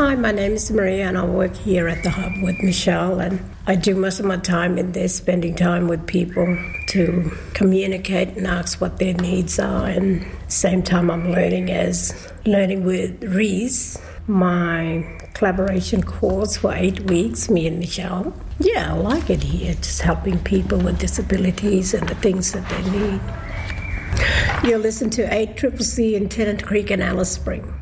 Hi, my name is Maria and I work here at the Hub with Michelle, and I do most of my time in there spending time with people to communicate and ask what their needs are, and same time I'm learning with Reese, my collaboration course for 8 weeks, me and Michelle. Yeah, I like it here, just helping people with disabilities and the things that they need. You'll listen to 8CCC in Tennant Creek and Alice Spring.